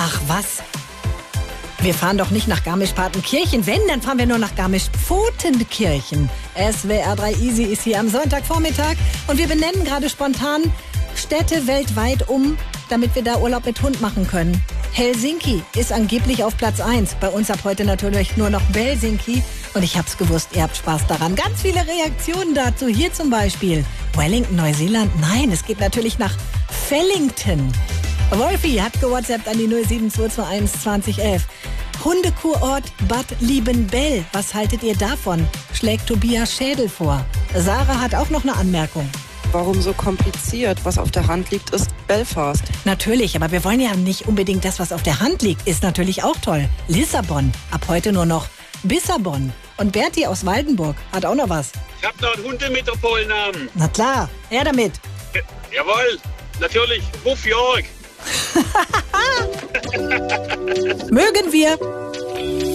Ach was? Wir fahren doch nicht nach Garmisch-Partenkirchen. Wenn, dann fahren wir nur nach Garmisch-Pfotenkirchen. SWR 3 Easy ist hier am Sonntagvormittag und wir benennen gerade spontan Städte weltweit um, damit wir da Urlaub mit Hund machen können. Helsinki ist angeblich auf Platz 1. Bei uns ab heute natürlich nur noch Belsinki. Und ich hab's gewusst, ihr habt Spaß daran. Ganz viele Reaktionen dazu. Hier zum Beispiel Wellington, Neuseeland. Nein, es geht natürlich nach Fellington. Wolfi hat gewhatsappt an die 07221 2011. Hundekurort Bad Liebenbell. Was haltet ihr davon? Schlägt Tobias Schädel vor. Sarah hat auch noch eine Anmerkung. Warum so kompliziert? Was auf der Hand liegt, ist Belfast. Natürlich, aber wir wollen ja nicht unbedingt das, was auf der Hand liegt. Ist natürlich auch toll. Lissabon. Ab heute nur noch Bissabon. Und Berti aus Waldenburg hat auch noch was. Ich hab noch einen Hundemetropolnamen. Na klar, her damit. Jawohl, natürlich. Wuff York. Mögen wir.